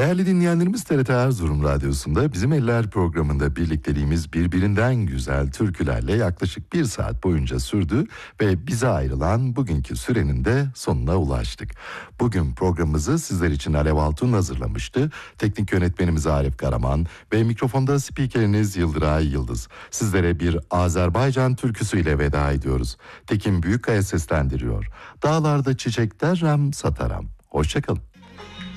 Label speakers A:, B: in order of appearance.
A: Değerli dinleyenlerimiz, TRT Erzurum Radyosu'nda Bizim Eller programında birlikteliğimiz birbirinden güzel türkülerle yaklaşık 1 saat boyunca sürdü ve bize ayrılan bugünkü sürenin de sonuna ulaştık. Bugün programımızı sizler için Alev Altun hazırlamıştı. Teknik yönetmenimiz Arif Karaman ve mikrofonda spikeriniz Yıldıray Yıldız. Sizlere bir Azerbaycan türküsüyle veda ediyoruz. Tekin Büyükkaya seslendiriyor. Dağlarda çiçekler ram sataram. Hoşçakalın.